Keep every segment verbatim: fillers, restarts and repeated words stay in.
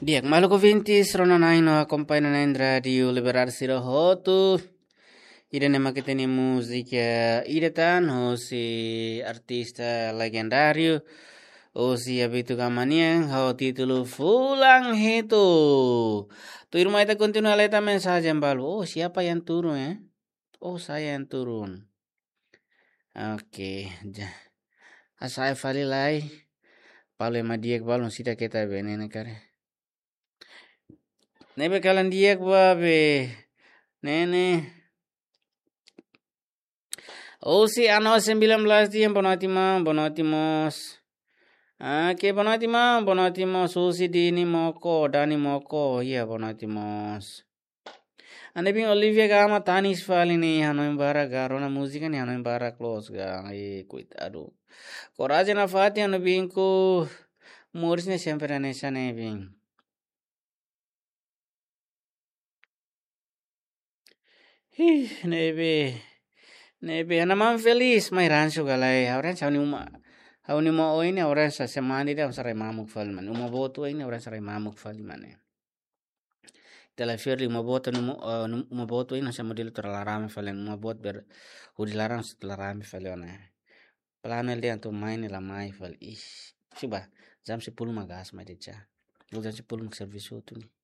Diak maluko vintis ronanaino accompagnano in radio liberarsi rohotu. Ida nama kita ni musika ida tan hosi artista legendario hosi abitu kamanian ho titulo Fulang Hitu. Tu irma ita continua leta mensaje balu. Oh siapa yang turun ya? Oh saya yang turun. Oke, ja. Asai falilai. Palu ema diak balu sida kita benene kare. Nebe kalan diak babe. Nene. Oh si ano sembilan belas dia bonatima bonatimos. Ah ke bonatima bonatimos susi dini moko dani moko iya bonatimos. Ane bing Olivia gama tanis fali ni hano imbara garona musika ni hano imbara close ga ai cuidado. Coragem na fati ano bing ko muris ne sempre nessa ne bing. Hi nebe nebe anamam feliz mai rancho galai auran sa ni uma au ni mo oine auran sa semani de sarai mamuk fal man uma boto ine auran sarai mamuk fal man tela firli uma boto ni mo uma boto ine sa modelo terlarame falen uma bot ber udi larang terlarame falona plano de anto main la mai fal ish coba jam sepuluh magas mai deja jam sepuluh mak servisu tu ni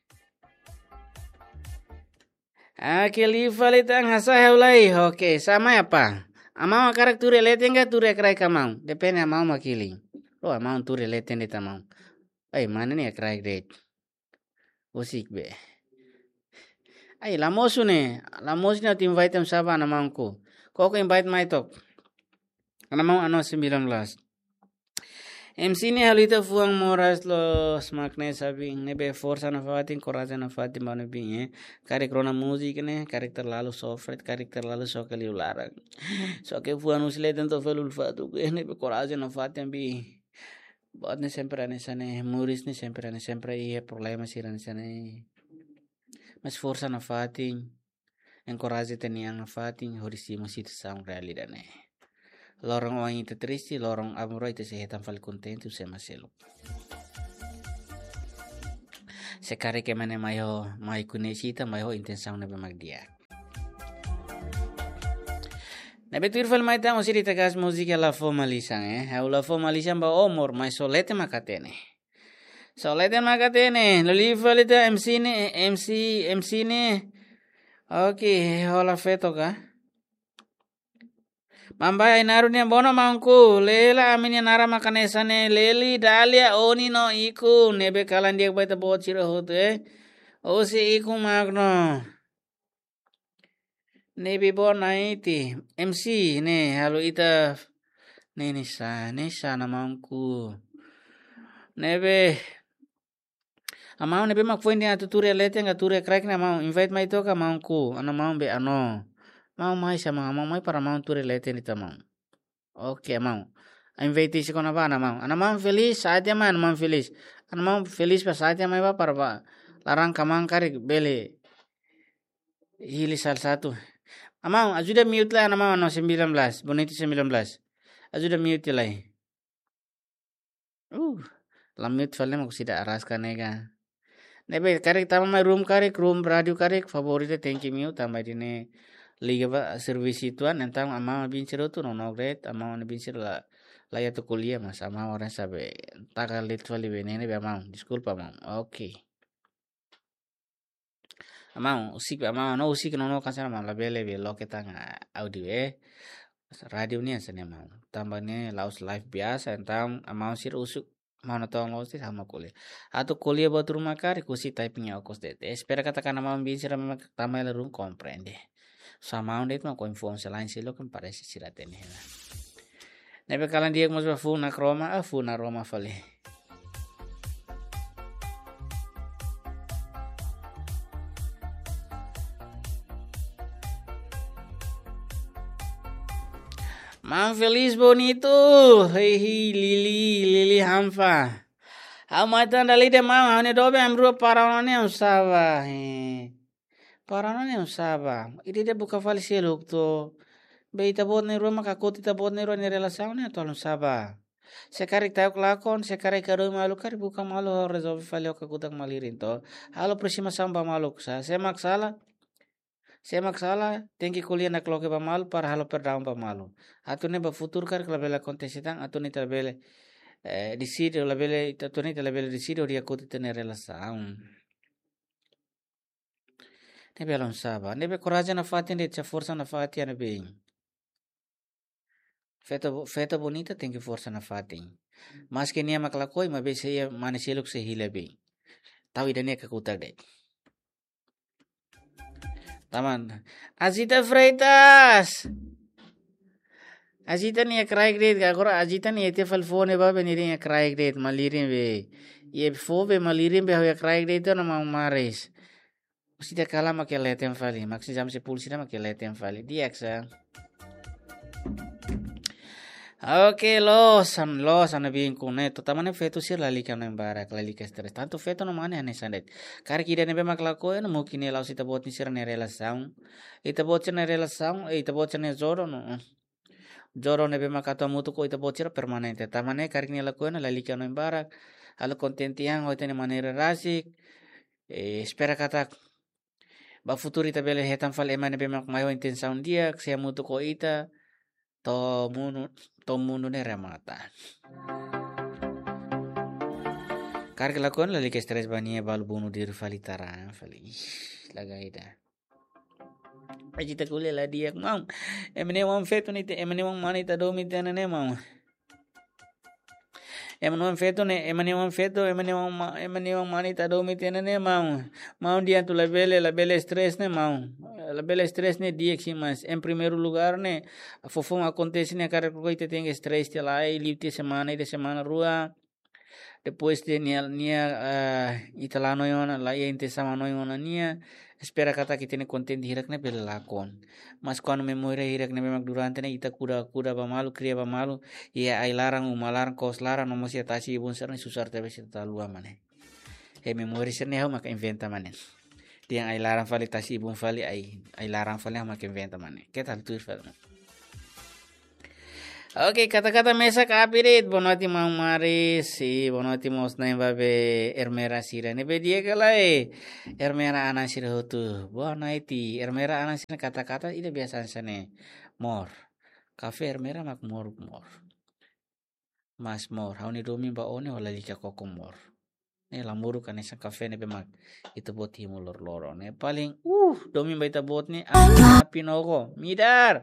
Aquele falei tang hasa heulai, oke, sama apa? Amau karak ture leten ga ture krai kamau, depende amau makili. Oh, amau ture leten de tamau. Ay, mana ni krai grade. Usik be. Ay, la mosu ne, la mosu ne te invite am saba na mangku. Koko invite mai tok. Ana mau ano sembilan belas. M C ni halita fuang moras los makne sabi nebe forza na fatin coraje na fatin manu bing eh kare krona musik ne karakter lalu sofret karakter lalu sokali ulara so ke fuan usle tanto felul fatu ke nebe coraje na fatin bi bot ne sempre ne sane muris ne sempre ne sempre i problema sira ne sane mas forza na fatin encoraje teniang na fatin horisi masih sang realidad ne lorong orang itu triste lorong amro itu sehetan fal contento se maselo se kare ke mane mayo mai kunesita mayo intensang na magdia na betur fal mai ta osiri tagas musika la formalisan eh au la formalisan ba omor mai solete makatene solete makatene lo li falita mc ne mc mc ne okay hola feto ka Mambaya inarunia bono mangku lela aminia nara makanesane leli dalia oni no iku nebe kalan dia baita bot sira hote eh o si iku magno nebe bona iti M C ne halu ita ne nisa nisa na mangku nebe amau nebe mak fuende atuture lete ngature crack na mau invite mai toka mangku ana mau be ano mau mai sama mau mai para mau ture lete ni tamau oke mau invite si kona ba na mau ana mau feliz saatnya man mau feliz ana mau feliz pas saatnya mai ba para ba larang kamang kari bele hili sal satu amau ajuda mute lah ana mau no sembilan belas boniti sembilan belas ajuda mute lah uh la mute fale mau sida araskan ega nebe karek tama mai room karek room radio karek favorite thank you mute tambah dine liga ba service ituan entang ama bin cero tu no grade ama bin cero la la ya tu kuliah mas ama orang sabe takal lit fali benene be ama disculpa ama oke ama usik ama no usik no no kasar ama la bele be lo kita audio eh radio ni asane ama tambahnya laus live biasa entang ama sir usuk mau nonton lo sih sama kuliah atau kuliah buat rumah kari kusi typing ya kos dete espera katakan ama bin cero memang tambah la room comprende sama onda itu mau info selain silo kan parece sila tenela nebe kalan dia mas ba funa kroma ah funa roma fale Mang feliz bonito hei lili lili hamfa amatan dali de mau ne dobe amru parane usava he Parano ne usaba. Ide de buka fali seluk to. Be ita bot ne roma kakot ita bot ne ro ne relação ne to saba. Sekari tahu kelakon, sekari kado malu kari buka malu resolve file ke kutak malirin to. Halo presima samba malu sa. Semak salah, semak salah, tinggi kuliah nak loke pamalu para halo perdaun pamalu. Atune ba futur kar kelabela kontesitan atune telabele eh, decido labele atune telabele decido dia kuti tene relação. Nebe alon saba, nebe coragem na fatia nebe força na fatia nebe. Feta feta bonita tem que força na fatia. Mas que nia maklakoi ma be se mane seluk se hilabe. Tahu idane ka kutak de. Taman. Azita Freitas. Azita ni cry grade ka kora azita ni ete fal phone ba be ni ring cry grade malirin be. Ye fo be malirin be hoya cry grade to na ma mares. Usida kala ma ke letem fali. Maksi jam se pulsida ma ke letem fali. Diaksa. Oke, losan, losan na bien kuneto. Tamane feto sir lalika no embara, lalika stres. Tanto feto no mane ane sandet. Kar kida nebe maklako no mungkin ela usita bot ni sir ne relação. Ita bot ne relação, ita bot ne zoro no. Zoro nebe makato mutu ko ita bot sir permanente. Tamane kar kini lako no lalika no embara. Halo contentiang ho tene manera rasik. Eh, espera kata ba futuri ita bele hetan fal emane be mak mayo intensaun dia, sia mutu ko ita. To munu to munu ne remata. Kar kelakuan lali ke stres bania balu bunuh diri fali tara fali lagaida. Ajita kuliah lah dia mau. Emene wang fetu ni emene wang mani ta domi tena ne mau. Emene wang fetu ne emene wang fetu emene wang emene wang mani ta domi tena ne mau. Mau dia tu labele labele stres ne mau. Labele stres ne dia que mas em primeiro lugar ne a fofão acontece ne cara que te tem estresse te lá e livre semana e de semana rua depois de nia nia uh, italano yona lá e inte sama no yona nia espera kata que tem contente hirak ne pela lakon mas quando memória hirak ne memang durante ne ita kuda kuda pamalu kria pamalu ia ai larang umalarang kos larang no mosia tasi ibun ser ne susar tebe serta lua mane he memória ser ne maka inventa mane dia ai larang fali tasi ibun fali ai ai larang fali ama que inventa mane que tal tu fali Oke kata-kata mesa kapirit bonoti mau maris si bonoti mos naim babe ermera sira ne be dia kalai ermera ana sira hotu bona iti ermera ana sira kata-kata ide biasa sane mor kafe ermera mak mor mor mas mor hauni domi ba one wala lika koko mor ne lamuru kan esa kafe ne bemak itu bot himulor loro ne paling uh domi ba ita bot ne api nogo midar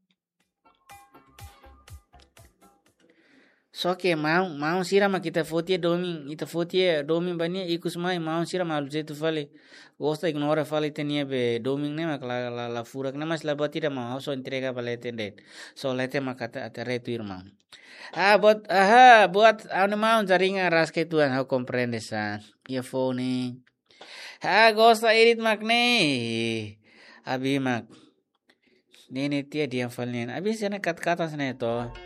so que mau mau sira ma kita fotie domi ita fotie domi bania ikus mai mau sira ma aljetu fale gosta ignora fale tenia be domi ne ma la la la furak ne mas la batida ma so entrega vale tendet so lete ma kata atere tu irmão ah buat aha buat anu mau jaringan ras ke tuan how comprende sa ia phone ah gosta edit makne abi mak nene tia dia falnen abi sene kat kata sene to